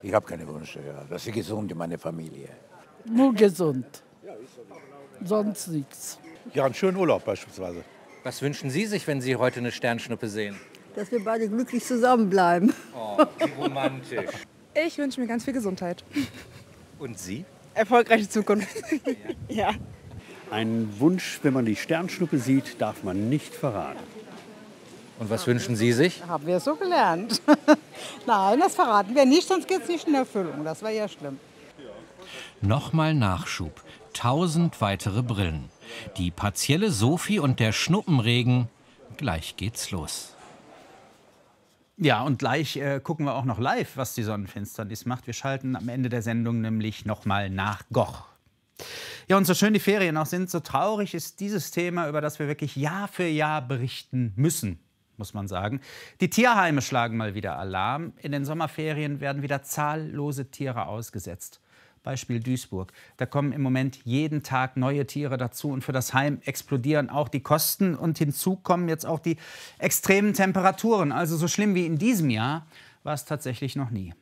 Ich habe keine Wünsche, ja. Das ist gesund in meiner Familie. Nur gesund. Sonst nichts. Ja, einen schönen Urlaub beispielsweise. Was wünschen Sie sich, wenn Sie heute eine Sternschnuppe sehen? Dass wir beide glücklich zusammenbleiben. Oh, wie romantisch. Ich wünsche mir ganz viel Gesundheit. Und Sie? Erfolgreiche Zukunft. Ja. Einen Wunsch, wenn man die Sternschnuppe sieht, darf man nicht verraten. Und was wünschen Sie sich? Haben wir so gelernt. Nein, das verraten wir nicht, sonst geht es nicht in Erfüllung. Das wäre ja schlimm. Nochmal Nachschub. 1000 weitere Brillen. Die partielle Sophie und der Schnuppenregen. Gleich geht's los. Ja, und gleich gucken wir auch noch live, was die Sonnenfinsternis macht. Wir schalten am Ende der Sendung nämlich nochmal nach Goch. Ja, und so schön die Ferien auch sind, so traurig ist dieses Thema, über das wir wirklich Jahr für Jahr berichten müssen, muss man sagen. Die Tierheime schlagen mal wieder Alarm. In den Sommerferien werden wieder zahllose Tiere ausgesetzt. Beispiel Duisburg. Da kommen im Moment jeden Tag neue Tiere dazu. Und für das Heim explodieren auch die Kosten. Und hinzu kommen jetzt auch die extremen Temperaturen. Also so schlimm wie in diesem Jahr war es tatsächlich noch nie.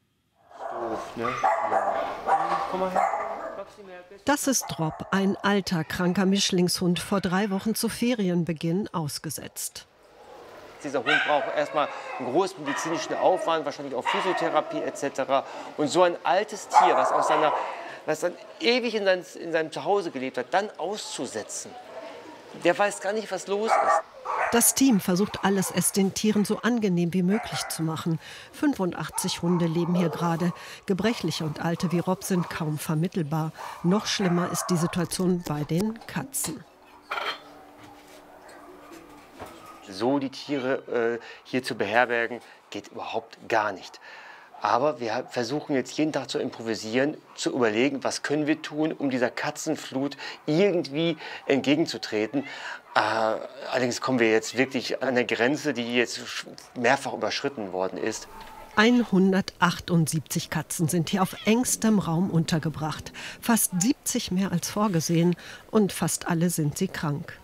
Das ist Drop, ein alter, kranker Mischlingshund, vor 3 Wochen zu Ferienbeginn ausgesetzt. Dieser Hund braucht erstmal einen großen medizinischen Aufwand, wahrscheinlich auch Physiotherapie etc. Und so ein altes Tier, was dann ewig in seinem Zuhause gelebt hat, dann auszusetzen, der weiß gar nicht, was los ist. Das Team versucht alles, es den Tieren so angenehm wie möglich zu machen. 85 Hunde leben hier gerade. Gebrechliche und Alte wie Rob sind kaum vermittelbar. Noch schlimmer ist die Situation bei den Katzen. So die Tiere hier zu beherbergen, geht überhaupt gar nicht. Aber wir versuchen jetzt jeden Tag zu improvisieren, zu überlegen, was können wir tun, um dieser Katzenflut irgendwie entgegenzutreten. Allerdings kommen wir jetzt wirklich an eine Grenze, die jetzt mehrfach überschritten worden ist. 178 Katzen sind hier auf engstem Raum untergebracht. Fast 70 mehr als vorgesehen und fast alle sind sie krank.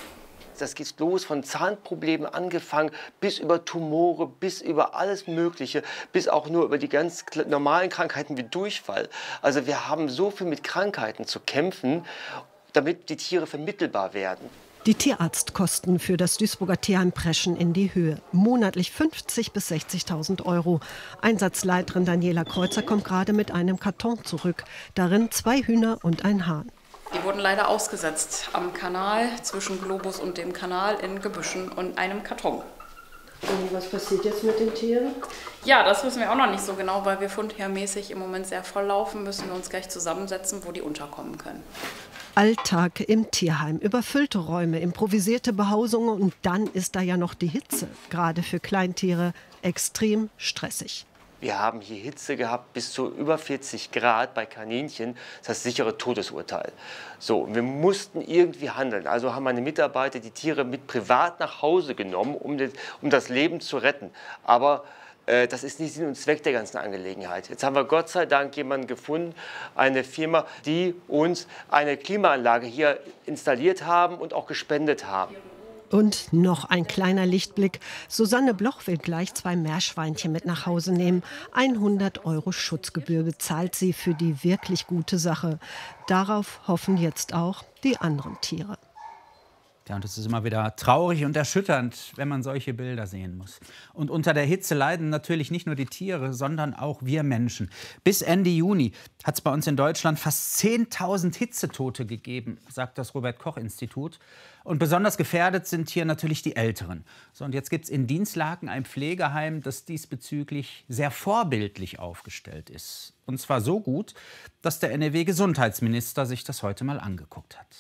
Das geht los von Zahnproblemen angefangen, bis über Tumore, bis über alles Mögliche, bis auch nur über die ganz normalen Krankheiten wie Durchfall. Also wir haben so viel mit Krankheiten zu kämpfen, damit die Tiere vermittelbar werden. Die Tierarztkosten für das Duisburger Tierheim preschen in die Höhe. Monatlich 50.000 bis 60.000 Euro. Einsatzleiterin Daniela Kreuzer kommt gerade mit einem Karton zurück. Darin 2 Hühner und ein Hahn. Die wurden leider ausgesetzt am Kanal, zwischen Globus und dem Kanal, in Gebüschen und einem Karton. Und was passiert jetzt mit den Tieren? Ja, das wissen wir auch noch nicht so genau, weil wir fundtiermäßig im Moment sehr voll laufen, müssen wir uns gleich zusammensetzen, wo die unterkommen können. Alltag im Tierheim, überfüllte Räume, improvisierte Behausungen und dann ist da ja noch die Hitze. Gerade für Kleintiere extrem stressig. Wir haben hier Hitze gehabt bis zu über 40 Grad bei Kaninchen, das heißt sichere Todesurteil. So, wir mussten irgendwie handeln. Also haben meine Mitarbeiter die Tiere mit privat nach Hause genommen, um das Leben zu retten. Aber das ist nicht Sinn und Zweck der ganzen Angelegenheit. Jetzt haben wir Gott sei Dank jemanden gefunden, eine Firma, die uns eine Klimaanlage hier installiert haben und auch gespendet haben. Und noch ein kleiner Lichtblick. Susanne Bloch will gleich 2 Meerschweinchen mit nach Hause nehmen. 100 € Schutzgebühr bezahlt sie für die wirklich gute Sache. Darauf hoffen jetzt auch die anderen Tiere. Ja, und es ist immer wieder traurig und erschütternd, wenn man solche Bilder sehen muss. Und unter der Hitze leiden natürlich nicht nur die Tiere, sondern auch wir Menschen. Bis Ende Juni hat es bei uns in Deutschland fast 10.000 Hitzetote gegeben, sagt das Robert-Koch-Institut. Und besonders gefährdet sind hier natürlich die Älteren. So, und jetzt gibt es in Dinslaken ein Pflegeheim, das diesbezüglich sehr vorbildlich aufgestellt ist. Und zwar so gut, dass der NRW-Gesundheitsminister sich das heute mal angeguckt hat.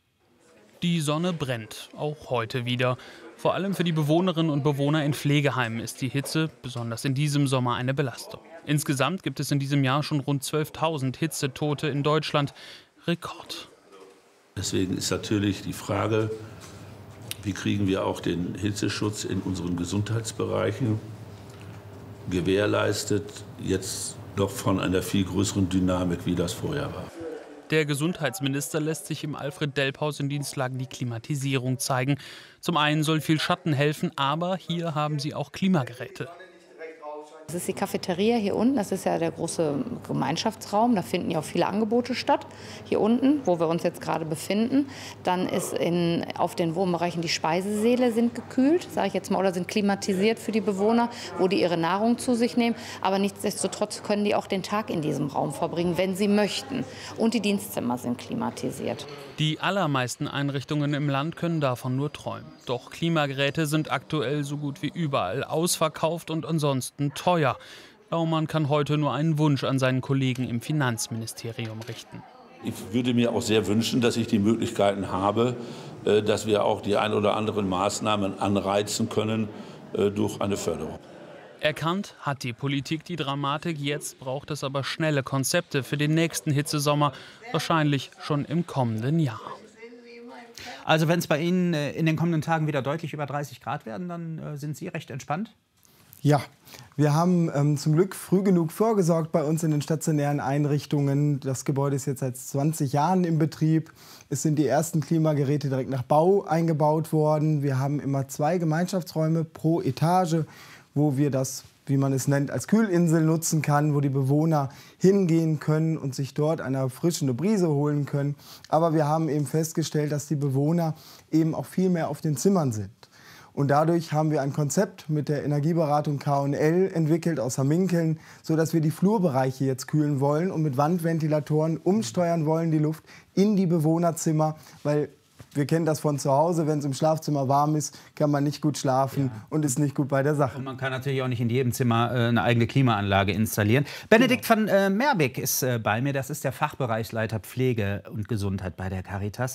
Die Sonne brennt, auch heute wieder. Vor allem für die Bewohnerinnen und Bewohner in Pflegeheimen ist die Hitze, besonders in diesem Sommer, eine Belastung. Insgesamt gibt es in diesem Jahr schon rund 12.000 Hitzetote in Deutschland. Rekord. Deswegen ist natürlich die Frage, wie kriegen wir auch den Hitzeschutz in unseren Gesundheitsbereichen gewährleistet, jetzt noch von einer viel größeren Dynamik, wie das vorher war. Der Gesundheitsminister lässt sich im Alfred-Delp-Haus in Dinslaken die Klimatisierung zeigen. Zum einen soll viel Schatten helfen, aber hier haben sie auch Klimageräte. Das ist die Cafeteria hier unten, das ist ja der große Gemeinschaftsraum, da finden ja auch viele Angebote statt, hier unten, wo wir uns jetzt gerade befinden. Dann ist auf den Wohnbereichen die Speisesäle sind gekühlt, sage ich jetzt mal, oder sind klimatisiert für die Bewohner, wo die ihre Nahrung zu sich nehmen. Aber nichtsdestotrotz können die auch den Tag in diesem Raum verbringen, wenn sie möchten. Und die Dienstzimmer sind klimatisiert. Die allermeisten Einrichtungen im Land können davon nur träumen. Doch Klimageräte sind aktuell so gut wie überall ausverkauft und ansonsten teuer. Baumann kann heute nur einen Wunsch an seinen Kollegen im Finanzministerium richten. Ich würde mir auch sehr wünschen, dass ich die Möglichkeiten habe, dass wir auch die ein oder anderen Maßnahmen anreizen können durch eine Förderung. Erkannt hat die Politik die Dramatik, jetzt braucht es aber schnelle Konzepte für den nächsten Hitzesommer, wahrscheinlich schon im kommenden Jahr. Also wenn es bei Ihnen in den kommenden Tagen wieder deutlich über 30 Grad werden, dann sind Sie recht entspannt? Ja, wir haben zum Glück früh genug vorgesorgt bei uns in den stationären Einrichtungen. Das Gebäude ist jetzt seit 20 Jahren im Betrieb. Es sind die ersten Klimageräte direkt nach Bau eingebaut worden. Wir haben immer 2 Gemeinschaftsräume pro Etage, wo wir das, wie man es nennt, als Kühlinsel nutzen kann, wo die Bewohner hingehen können und sich dort eine erfrischende Brise holen können. Aber wir haben eben festgestellt, dass die Bewohner eben auch viel mehr auf den Zimmern sind. Und dadurch haben wir ein Konzept mit der Energieberatung K&L entwickelt aus Hamminkeln, sodass wir die Flurbereiche jetzt kühlen wollen und mit Wandventilatoren umsteuern wollen, die Luft in die Bewohnerzimmer, weil wir kennen das von zu Hause, wenn es im Schlafzimmer warm ist, kann man nicht gut schlafen und ist nicht gut bei der Sache. Und man kann natürlich auch nicht in jedem Zimmer eine eigene Klimaanlage installieren. Benedikt van Merbeek ist bei mir, das ist der Fachbereichsleiter Pflege und Gesundheit bei der Caritas.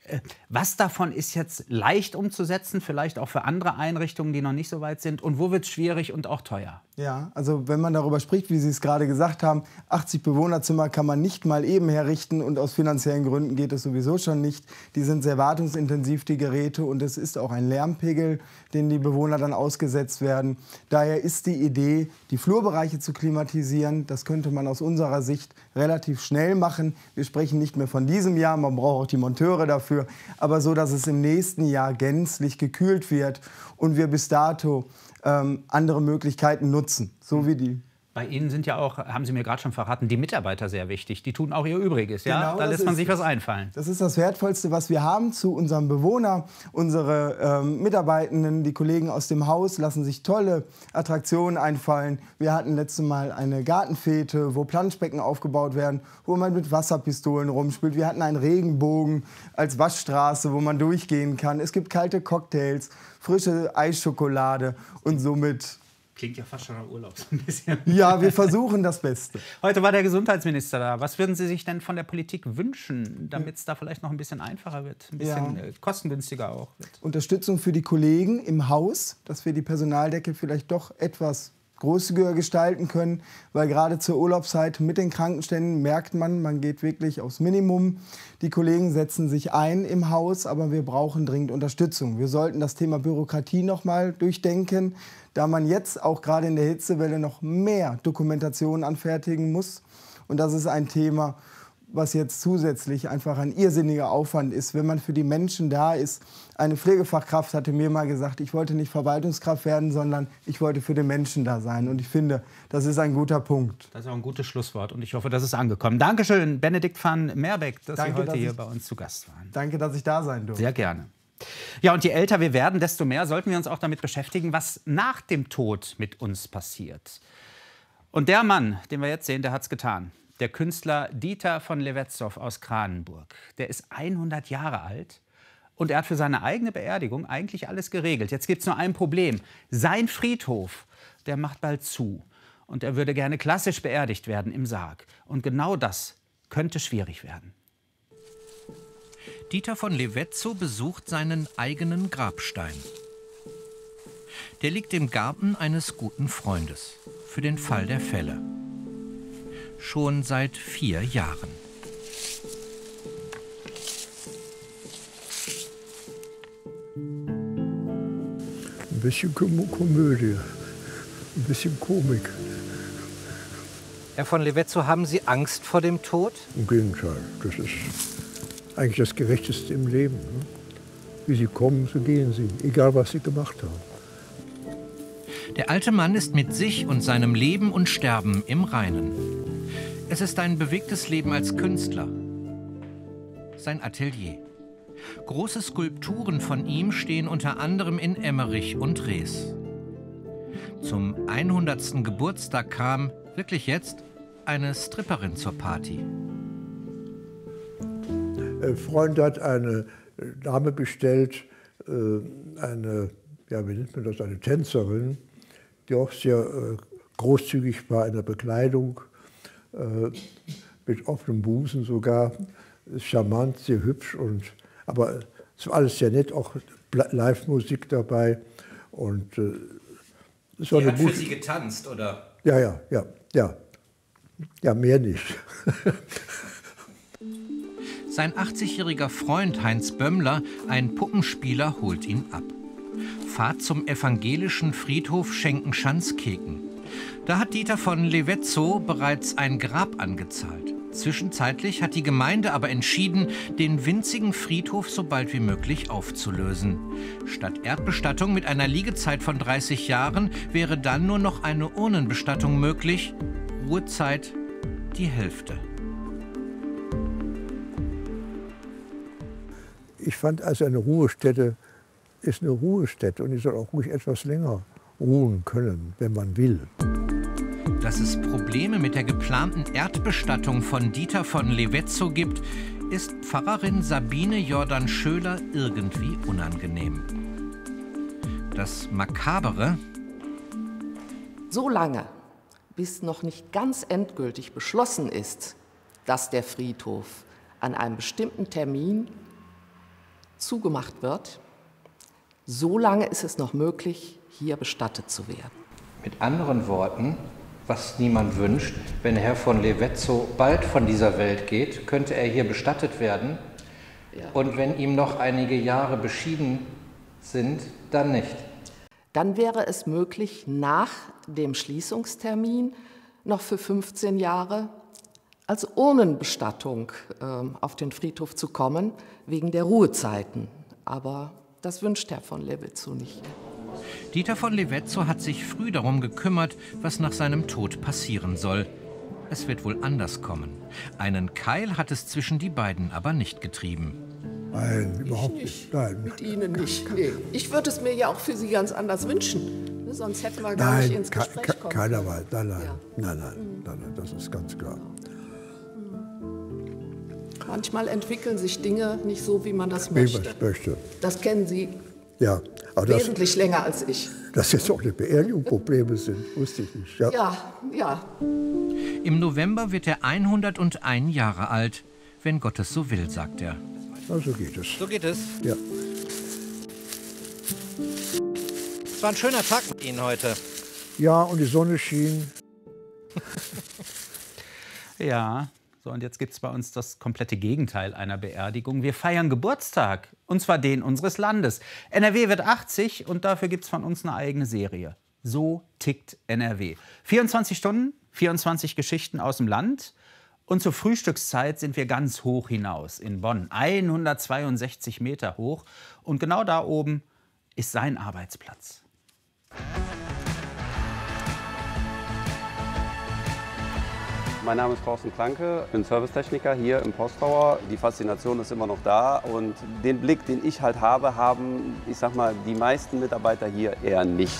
Was davon ist jetzt leicht umzusetzen, vielleicht auch für andere Einrichtungen, die noch nicht so weit sind? Und wo wird es schwierig und auch teuer? Ja, also wenn man darüber spricht, wie Sie es gerade gesagt haben, 80 Bewohnerzimmer kann man nicht mal eben herrichten und aus finanziellen Gründen geht es sowieso schon nicht. Die sind sehr wartungsintensiv, die Geräte, und es ist auch ein Lärmpegel, den die Bewohner dann ausgesetzt werden. Daher ist die Idee, die Flurbereiche zu klimatisieren. Das könnte man aus unserer Sicht relativ schnell machen. Wir sprechen nicht mehr von diesem Jahr, man braucht auch die Monteure dafür, aber so, dass es im nächsten Jahr gänzlich gekühlt wird und wir bis dato andere Möglichkeiten nutzen, so wie die. Bei Ihnen sind ja auch, haben Sie mir gerade schon verraten, die Mitarbeiter sehr wichtig. Die tun auch ihr Übriges. Ja? Genau, da lässt man sich was einfallen. Das ist das Wertvollste, was wir haben zu unserem Bewohner. Unsere Mitarbeitenden, die Kollegen aus dem Haus, lassen sich tolle Attraktionen einfallen. Wir hatten letztes Mal eine Gartenfete, wo Planschbecken aufgebaut werden, wo man mit Wasserpistolen rumspielt. Wir hatten einen Regenbogen als Waschstraße, wo man durchgehen kann. Es gibt kalte Cocktails, frische Eisschokolade und somit... Klingt ja fast schon nach Urlaub so ein bisschen. Ja, wir versuchen das Beste. Heute war der Gesundheitsminister da. Was würden Sie sich denn von der Politik wünschen, damit es da vielleicht noch ein bisschen einfacher wird, ein bisschen kostengünstiger auch wird? Unterstützung für die Kollegen im Haus, dass wir die Personaldecke vielleicht doch etwas großzügiger gestalten können, weil gerade zur Urlaubszeit mit den Krankenständen merkt man geht wirklich aufs Minimum. Die Kollegen setzen sich ein im Haus, aber wir brauchen dringend Unterstützung. Wir sollten das Thema Bürokratie noch mal durchdenken, da man jetzt auch gerade in der Hitzewelle noch mehr Dokumentation anfertigen muss. Und das ist ein Thema, was jetzt zusätzlich einfach ein irrsinniger Aufwand ist, wenn man für die Menschen da ist. Eine Pflegefachkraft hatte mir mal gesagt, ich wollte nicht Verwaltungskraft werden, sondern ich wollte für den Menschen da sein. Und ich finde, das ist ein guter Punkt. Das ist auch ein gutes Schlusswort und ich hoffe, das ist angekommen. Dankeschön, Benedikt van Merbeek, dass Sie heute hier bei uns zu Gast waren. Danke, dass ich da sein durfte. Sehr gerne. Ja, und je älter wir werden, desto mehr sollten wir uns auch damit beschäftigen, was nach dem Tod mit uns passiert. Und der Mann, den wir jetzt sehen, der hat's getan. Der Künstler Dieter von Levetzow aus Kranenburg. Der ist 100 Jahre alt und er hat für seine eigene Beerdigung eigentlich alles geregelt. Jetzt gibt es nur ein Problem. Sein Friedhof, der macht bald zu. Und er würde gerne klassisch beerdigt werden im Sarg. Und genau das könnte schwierig werden. Dieter von Levetzow besucht seinen eigenen Grabstein. Der liegt im Garten eines guten Freundes, für den Fall der Fälle. Schon seit 4 Jahren. Ein bisschen Komödie, ein bisschen Komik. Herr von Levetzow, haben Sie Angst vor dem Tod? Im Gegenteil, das ist eigentlich das Gerechteste im Leben. Ne? Wie sie kommen, so gehen sie, egal was sie gemacht haben. Der alte Mann ist mit sich und seinem Leben und Sterben im Reinen. Es ist ein bewegtes Leben als Künstler. Sein Atelier. Große Skulpturen von ihm stehen unter anderem in Emmerich und Rees. Zum 100. Geburtstag kam, wirklich jetzt, eine Stripperin zur Party. Ein Freund hat eine Dame bestellt, eine, ja, wie nennt man das, eine Tänzerin, die auch sehr großzügig war in der Bekleidung, mit offenem Busen sogar, charmant, sehr hübsch, aber es war alles sehr nett, auch Live-Musik dabei. Und, Sie hat für Sie getanzt, oder? Ja. Ja, mehr nicht. Sein 80-jähriger Freund Heinz Bömmler, ein Puppenspieler, holt ihn ab. Fahrt zum evangelischen Friedhof Schenkenschanz-Keken. Da hat Dieter von Levetzow bereits ein Grab angezahlt. Zwischenzeitlich hat die Gemeinde aber entschieden, den winzigen Friedhof so bald wie möglich aufzulösen. Statt Erdbestattung mit einer Liegezeit von 30 Jahren wäre dann nur noch eine Urnenbestattung möglich. Ruhezeit die Hälfte. Ich fand, also eine Ruhestätte ist eine Ruhestätte und ich soll auch ruhig etwas länger ruhen können, wenn man will. Dass es Probleme mit der geplanten Erdbestattung von Dieter von Levetzow gibt, ist Pfarrerin Sabine Jordan-Schöler irgendwie unangenehm. Das Makabere: So lange, bis noch nicht ganz endgültig beschlossen ist, dass der Friedhof an einem bestimmten Termin zugemacht wird, so lange ist es noch möglich, hier bestattet zu werden. Mit anderen Worten, was niemand wünscht, wenn Herr von Levetzow bald von dieser Welt geht, könnte er hier bestattet werden. Ja. Und wenn ihm noch einige Jahre beschieden sind, dann nicht. Dann wäre es möglich, nach dem Schließungstermin noch für 15 Jahre als Urnenbestattung auf den Friedhof zu kommen, wegen der Ruhezeiten. Aber das wünscht Herr von Levetzow nicht. Dieter von Levetzow hat sich früh darum gekümmert, was nach seinem Tod passieren soll. Es wird wohl anders kommen. Einen Keil hat es zwischen die beiden aber nicht getrieben. Nein, überhaupt nicht. Nein. Mit Ihnen nicht. Nee. Ich würde es mir ja auch für Sie ganz anders wünschen. Sonst hätten wir gar nicht ins Gespräch kommen. Keiner weiß. Nein, das ist ganz klar. Manchmal entwickeln sich Dinge nicht so, wie man das möchte. Das kennen Sie wesentlich länger als ich. Dass jetzt auch eine Beerdigung Probleme sind, wusste ich nicht. Ja. Im November wird er 101 Jahre alt, wenn Gott es so will, sagt er. Na, so geht es. So geht es? Ja. Es war ein schöner Tag mit Ihnen heute. Ja, und die Sonne schien. Ja, so, und jetzt gibt es bei uns das komplette Gegenteil einer Beerdigung. Wir feiern Geburtstag, und zwar den unseres Landes. NRW wird 80 und dafür gibt es von uns eine eigene Serie. So tickt NRW. 24 Stunden, 24 Geschichten aus dem Land. Und zur Frühstückszeit sind wir ganz hoch hinaus in Bonn, 162 Meter hoch. Und genau da oben ist sein Arbeitsplatz. Mein Name ist Thorsten Klanke, ich bin Servicetechniker hier im Posttower. Die Faszination ist immer noch da und den Blick, den ich halt habe, haben, ich sag mal, die meisten Mitarbeiter hier eher nicht.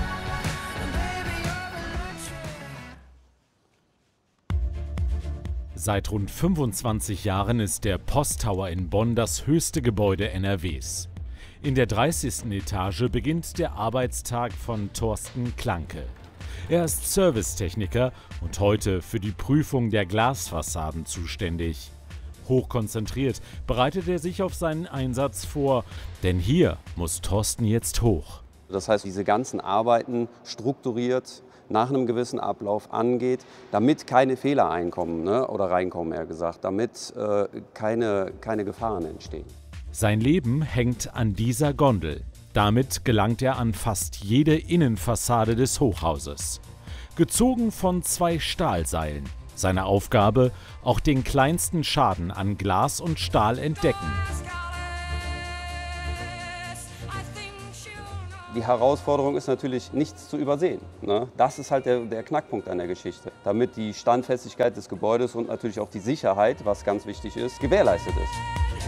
Seit rund 25 Jahren ist der Posttower in Bonn das höchste Gebäude NRWs. In der 30. Etage beginnt der Arbeitstag von Thorsten Klanke. Er ist Servicetechniker und heute für die Prüfung der Glasfassaden zuständig. Hochkonzentriert bereitet er sich auf seinen Einsatz vor, denn hier muss Thorsten jetzt hoch. Das heißt, diese ganzen Arbeiten strukturiert nach einem gewissen Ablauf angeht, damit keine Fehler reinkommen, eher gesagt, damit keine Gefahren entstehen. Sein Leben hängt an dieser Gondel. Damit gelangt er an fast jede Innenfassade des Hochhauses. Gezogen von 2 Stahlseilen. Seine Aufgabe: auch den kleinsten Schaden an Glas und Stahl entdecken. Die Herausforderung ist natürlich, nichts zu übersehen. Ne? Das ist halt der Knackpunkt an der Geschichte, damit die Standfestigkeit des Gebäudes und natürlich auch die Sicherheit, was ganz wichtig ist, gewährleistet ist.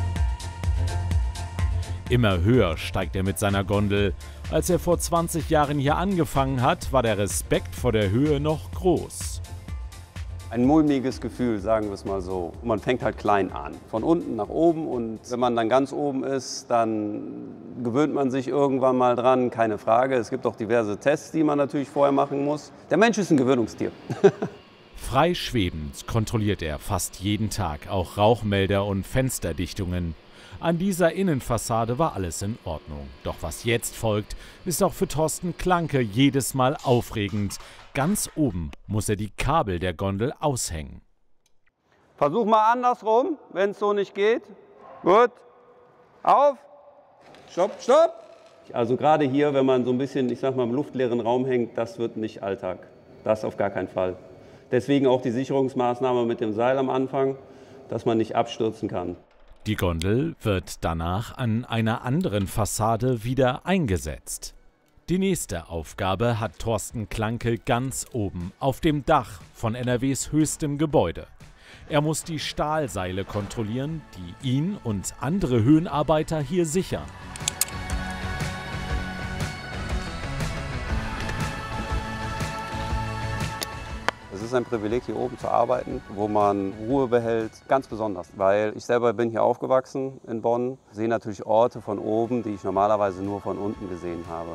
Immer höher steigt er mit seiner Gondel. Als er vor 20 Jahren hier angefangen hat, war der Respekt vor der Höhe noch groß. Ein mulmiges Gefühl, sagen wir es mal so. Man fängt halt klein an, von unten nach oben, und wenn man dann ganz oben ist, dann gewöhnt man sich irgendwann mal dran, keine Frage. Es gibt auch diverse Tests, die man natürlich vorher machen muss. Der Mensch ist ein Gewöhnungstier. Frei schwebend kontrolliert er fast jeden Tag auch Rauchmelder und Fensterdichtungen. An dieser Innenfassade war alles in Ordnung. Doch was jetzt folgt, ist auch für Thorsten Klanke jedes Mal aufregend. Ganz oben muss er die Kabel der Gondel aushängen. Versuch mal andersrum, wenn es so nicht geht. Gut. Auf. Stopp, stopp. Also gerade hier, wenn man so ein bisschen, ich sag mal, im luftleeren Raum hängt, das wird nicht Alltag. Das auf gar keinen Fall. Deswegen auch die Sicherungsmaßnahme mit dem Seil am Anfang, dass man nicht abstürzen kann. Die Gondel wird danach an einer anderen Fassade wieder eingesetzt. Die nächste Aufgabe hat Thorsten Klanke ganz oben auf dem Dach von NRWs höchstem Gebäude. Er muss die Stahlseile kontrollieren, die ihn und andere Höhenarbeiter hier sichern. Es ist ein Privileg, hier oben zu arbeiten, wo man Ruhe behält, ganz besonders. Weil ich selber bin hier aufgewachsen in Bonn, sehe natürlich Orte von oben, die ich normalerweise nur von unten gesehen habe.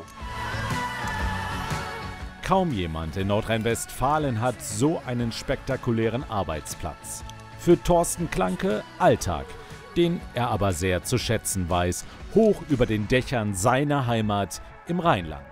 Kaum jemand in Nordrhein-Westfalen hat so einen spektakulären Arbeitsplatz. Für Thorsten Klanke Alltag, den er aber sehr zu schätzen weiß, hoch über den Dächern seiner Heimat im Rheinland.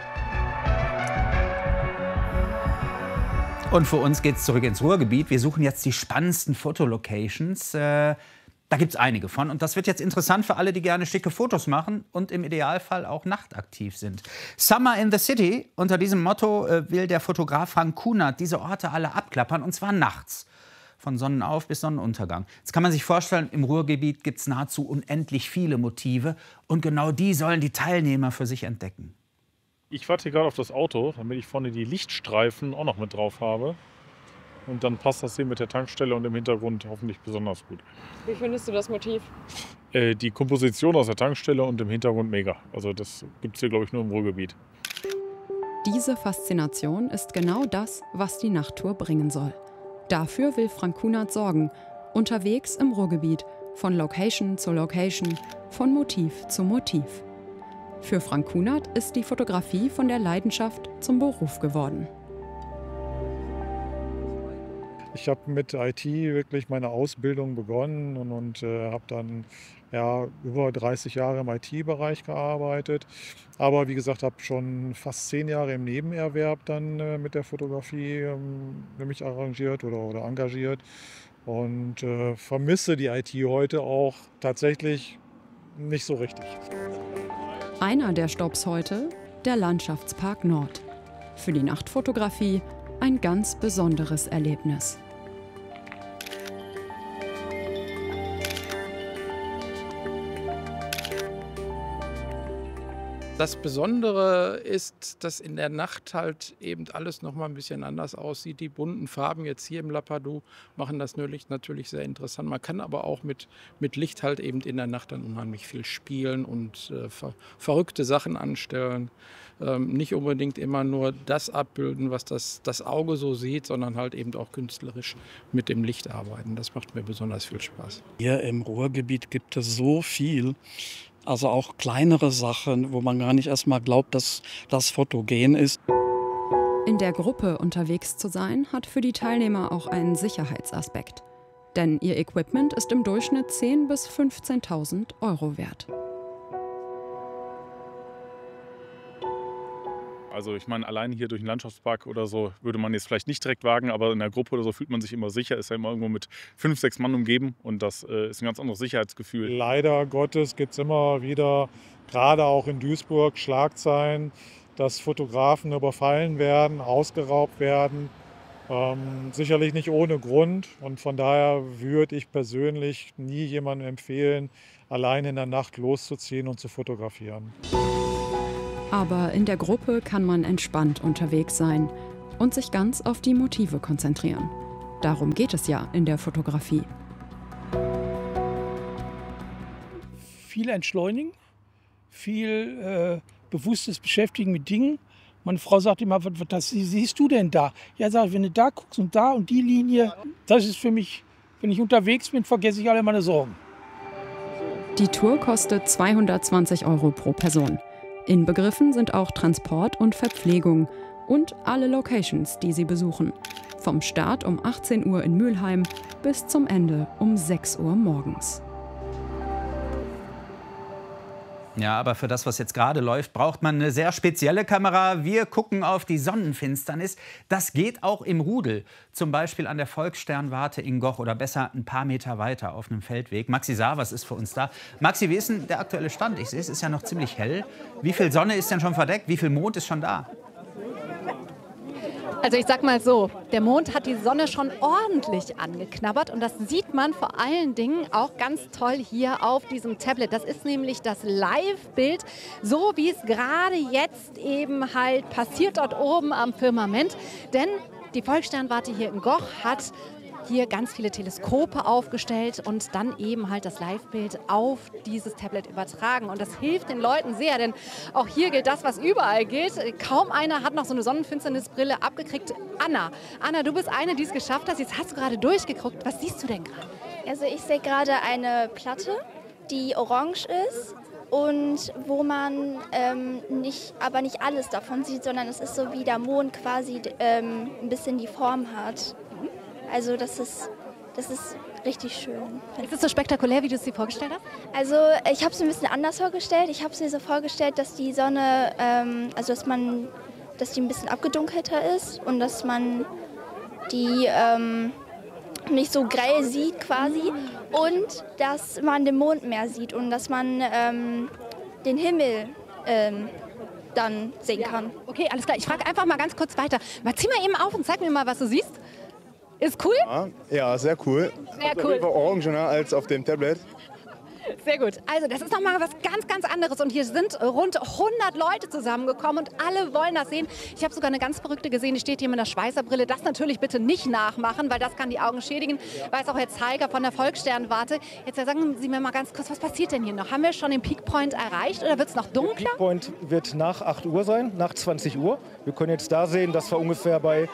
Und für uns geht es zurück ins Ruhrgebiet. Wir suchen jetzt die spannendsten Fotolocations. Da gibt es einige von. Und das wird jetzt interessant für alle, die gerne schicke Fotos machen und im Idealfall auch nachtaktiv sind. Summer in the City, unter diesem Motto will der Fotograf Frank Kunert diese Orte alle abklappern, und zwar nachts. Von Sonnenauf bis Sonnenuntergang. Jetzt kann man sich vorstellen, im Ruhrgebiet gibt es nahezu unendlich viele Motive. Und genau die sollen die Teilnehmer für sich entdecken. Ich warte hier gerade auf das Auto, damit ich vorne die Lichtstreifen auch noch mit drauf habe. Und dann passt das hier mit der Tankstelle und im Hintergrund hoffentlich besonders gut. Wie findest du das Motiv? Die Komposition aus der Tankstelle und im Hintergrund mega. Also das gibt es hier, glaube ich, nur im Ruhrgebiet. Diese Faszination ist genau das, was die Nachttour bringen soll. Dafür will Frank Kunert sorgen. Unterwegs im Ruhrgebiet, von Location zu Location, von Motiv zu Motiv. Für Frank Kunert ist die Fotografie von der Leidenschaft zum Beruf geworden. Ich habe mit IT wirklich meine Ausbildung begonnen und habe dann über 30 Jahre im IT-Bereich gearbeitet. Aber wie gesagt, habe schon fast 10 Jahre im Nebenerwerb dann mit der Fotografie mich arrangiert oder engagiert. Und vermisse die IT heute auch tatsächlich nicht so richtig. Einer der Stopps heute, der Landschaftspark Nord. Für die Nachtfotografie ein ganz besonderes Erlebnis. Das Besondere ist, dass in der Nacht halt eben alles noch mal ein bisschen anders aussieht. Die bunten Farben jetzt hier im Lapadou machen das natürlich sehr interessant. Man kann aber auch mit Licht halt eben in der Nacht dann unheimlich viel spielen und verrückte Sachen anstellen. Nicht unbedingt immer nur das abbilden, was das Auge so sieht, sondern halt eben auch künstlerisch mit dem Licht arbeiten. Das macht mir besonders viel Spaß. Hier im Ruhrgebiet gibt es so viel. Also auch kleinere Sachen, wo man gar nicht erst mal glaubt, dass das fotogen ist. In der Gruppe unterwegs zu sein, hat für die Teilnehmer auch einen Sicherheitsaspekt. Denn ihr Equipment ist im Durchschnitt 10.000 bis 15.000 € wert. Also ich meine, allein hier durch den Landschaftspark oder so würde man jetzt vielleicht nicht direkt wagen, aber in der Gruppe oder so fühlt man sich immer sicher, ist ja immer irgendwo mit 5, 6 Mann umgeben und das ist ein ganz anderes Sicherheitsgefühl. Leider Gottes gibt es immer wieder, gerade auch in Duisburg, Schlagzeilen, dass Fotografen überfallen werden, ausgeraubt werden. Sicherlich nicht ohne Grund und von daher würde ich persönlich nie jemandem empfehlen, allein in der Nacht loszuziehen und zu fotografieren. Aber in der Gruppe kann man entspannt unterwegs sein und sich ganz auf die Motive konzentrieren. Darum geht es ja in der Fotografie. Viel entschleunigen, viel bewusstes Beschäftigen mit Dingen. Meine Frau sagt immer, was siehst du denn da? Ja, sag ich, wenn du da guckst und die Linie, das ist für mich, wenn ich unterwegs bin, vergesse ich alle meine Sorgen. Die Tour kostet 220 € pro Person. Inbegriffen sind auch Transport und Verpflegung und alle Locations, die Sie besuchen. Vom Start um 18 Uhr in Mülheim bis zum Ende um 6 Uhr morgens. Ja, aber für das, was jetzt gerade läuft, braucht man eine sehr spezielle Kamera. Wir gucken auf die Sonnenfinsternis. Das geht auch im Rudel. Zum Beispiel an der Volkssternwarte in Goch oder besser ein paar Meter weiter auf einem Feldweg. Maxi Savas ist für uns da. Maxi, wie ist denn der aktuelle Stand? Ich sehe, es ist ja noch ziemlich hell. Wie viel Sonne ist denn schon verdeckt? Wie viel Mond ist schon da? Also ich sag mal so, der Mond hat die Sonne schon ordentlich angeknabbert und das sieht man vor allen Dingen auch ganz toll hier auf diesem Tablet. Das ist nämlich das Live-Bild, so wie es gerade jetzt eben halt passiert dort oben am Firmament. Denn die Volkssternwarte hier in Goch hat hier ganz viele Teleskope aufgestellt und dann eben halt das Live-Bild auf dieses Tablet übertragen. Und das hilft den Leuten sehr, denn auch hier gilt das, was überall gilt. Kaum einer hat noch so eine Sonnenfinsternisbrille abgekriegt. Anna, du bist eine, die es geschafft hat. Jetzt hast du gerade durchgeguckt. Was siehst du denn gerade? Also ich sehe gerade eine Platte, die orange ist und wo man nicht alles davon sieht, sondern es ist so wie der Mond quasi ein bisschen die Form hat. Also das ist richtig schön. Ist es so spektakulär, wie du es dir vorgestellt hast? Also ich habe es ein bisschen anders vorgestellt. Ich habe es mir so vorgestellt, dass die Sonne, dass die ein bisschen abgedunkelter ist und dass man die nicht so grell sieht quasi und dass man den Mond mehr sieht und dass man den Himmel dann sehen kann. Okay, alles klar. Ich frage einfach mal ganz kurz weiter. Zieh mal eben auf und zeig mir mal, was du siehst. Ist cool? Ja, sehr cool. Sehr cool. Orangener als auf dem Tablet. Sehr gut. Also das ist nochmal was ganz, ganz anderes. Und hier sind rund 100 Leute zusammengekommen und alle wollen das sehen. Ich habe sogar eine ganz verrückte gesehen, die steht hier mit einer Schweißerbrille. Das natürlich bitte nicht nachmachen, weil das kann die Augen schädigen. Weiß auch Herr Zeiger von der Volkssternwarte. Jetzt sagen Sie mir mal ganz kurz, was passiert denn hier noch? Haben wir schon den Peak Point erreicht oder wird es noch dunkler? Der Peak Point wird nach 8 Uhr sein, nach 20 Uhr. Wir können jetzt da sehen, dass wir ungefähr bei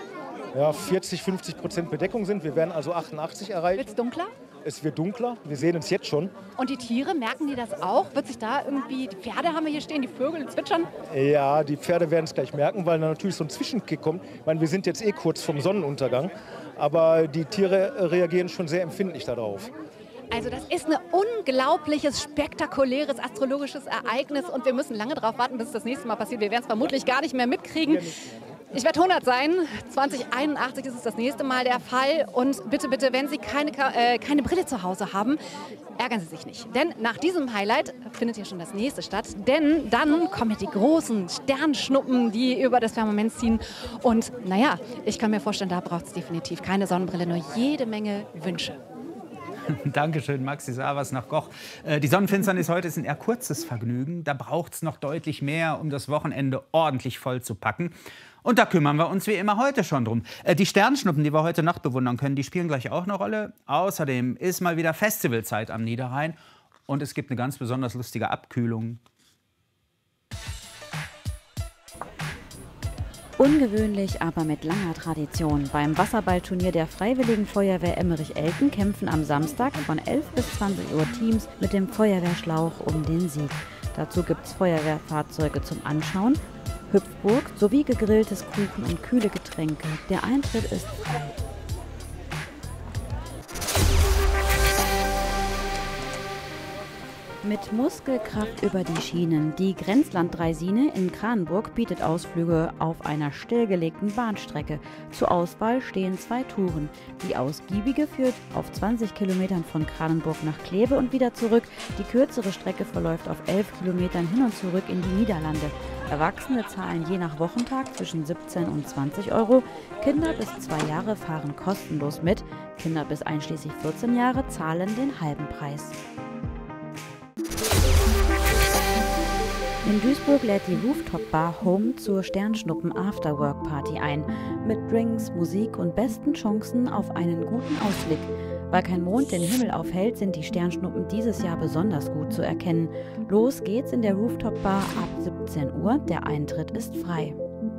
40–50% Bedeckung sind. Wir werden also 88 erreichen. Wird es dunkler? Es wird dunkler. Wir sehen es jetzt schon. Und die Tiere, merken die das auch? Wird sich da irgendwie, die Pferde haben wir hier stehen, die Vögel zwitschern? Ja, die Pferde werden es gleich merken, weil da natürlich so ein Zwischenkick kommt. Ich meine, wir sind jetzt kurz vorm Sonnenuntergang, aber die Tiere reagieren schon sehr empfindlich darauf. Also das ist ein unglaubliches, spektakuläres astrologisches Ereignis und wir müssen lange darauf warten, bis es das nächste Mal passiert. Wir werden es vermutlich gar nicht mehr mitkriegen. Ich werde 100 sein. 2081 ist es das nächste Mal der Fall. Und bitte, bitte, wenn Sie keine Brille zu Hause haben, ärgern Sie sich nicht. Denn nach diesem Highlight findet hier schon das nächste statt. Denn dann kommen ja die großen Sternschnuppen, die über das Firmament ziehen. Und naja, ich kann mir vorstellen, da braucht es definitiv keine Sonnenbrille, nur jede Menge Wünsche. Dankeschön, Maxi Savas nach Goch. Die Sonnenfinsternis heute ist ein eher kurzes Vergnügen. Da braucht es noch deutlich mehr, um das Wochenende ordentlich voll zu packen. Und da kümmern wir uns wie immer heute schon drum. Die Sternschnuppen, die wir heute Nacht bewundern können, die spielen gleich auch eine Rolle. Außerdem ist mal wieder Festivalzeit am Niederrhein. Und es gibt eine ganz besonders lustige Abkühlung. Ungewöhnlich, aber mit langer Tradition. Beim Wasserballturnier der Freiwilligen Feuerwehr Emmerich-Elten kämpfen am Samstag von 11 bis 20 Uhr Teams mit dem Feuerwehrschlauch um den Sieg. Dazu gibt es Feuerwehrfahrzeuge zum Anschauen, Hüpfburg sowie gegrilltes Kuchen und kühle Getränke. Der Eintritt ist frei. Mit Muskelkraft über die Schienen. Die Grenzland-Draisine in Kranenburg bietet Ausflüge auf einer stillgelegten Bahnstrecke. Zur Auswahl stehen 2 Touren. Die ausgiebige führt auf 20 Kilometern von Kranenburg nach Kleve und wieder zurück. Die kürzere Strecke verläuft auf 11 Kilometern hin und zurück in die Niederlande. Erwachsene zahlen je nach Wochentag zwischen 17 und 20 Euro. Kinder bis 2 Jahre fahren kostenlos mit. Kinder bis einschließlich 14 Jahre zahlen den halben Preis. In Duisburg lädt die Rooftop-Bar Home zur Sternschnuppen-Afterwork-Party ein. Mit Drinks, Musik und besten Chancen auf einen guten Ausblick. Weil kein Mond den Himmel aufhält, sind die Sternschnuppen dieses Jahr besonders gut zu erkennen. Los geht's in der Rooftop-Bar ab 17 Uhr. Der Eintritt ist frei.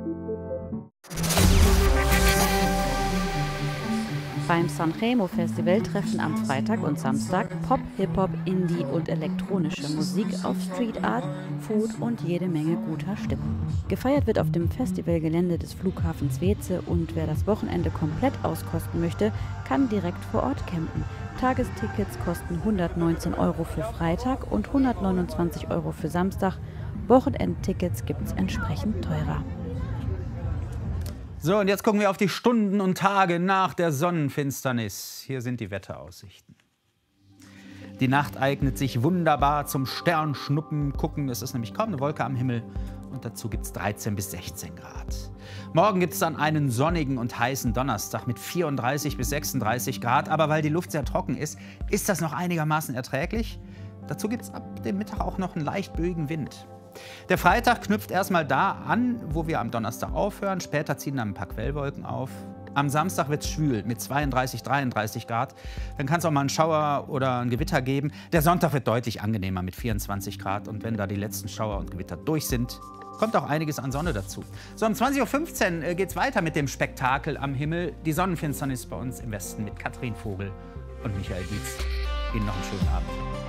Beim Sanremo Festival treffen am Freitag und Samstag Pop, Hip-Hop, Indie und elektronische Musik auf Street Art, Food und jede Menge guter Stimmung. Gefeiert wird auf dem Festivalgelände des Flughafens Weeze und wer das Wochenende komplett auskosten möchte, kann direkt vor Ort campen. Tagestickets kosten 119 € für Freitag und 129 € für Samstag. Wochenendtickets gibt es entsprechend teurer. So, und jetzt gucken wir auf die Stunden und Tage nach der Sonnenfinsternis. Hier sind die Wetteraussichten. Die Nacht eignet sich wunderbar zum Sternschnuppen gucken. Es ist nämlich kaum eine Wolke am Himmel und dazu gibt es 13 bis 16 Grad. Morgen gibt es dann einen sonnigen und heißen Donnerstag mit 34 bis 36 Grad. Aber weil die Luft sehr trocken ist, ist das noch einigermaßen erträglich. Dazu gibt es ab dem Mittag auch noch einen leicht böigen Wind. Der Freitag knüpft erstmal da an, wo wir am Donnerstag aufhören. Später ziehen dann ein paar Quellwolken auf. Am Samstag wird es schwül mit 32, 33 Grad. Dann kann es auch mal einen Schauer oder ein Gewitter geben. Der Sonntag wird deutlich angenehmer mit 24 Grad. Und wenn da die letzten Schauer und Gewitter durch sind, kommt auch einiges an Sonne dazu. So, um 20:15 Uhr geht es weiter mit dem Spektakel am Himmel. Die Sonnenfinsternis bei uns im Westen mit Katrin Vogel und Michael Dietz. Ihnen noch einen schönen Abend.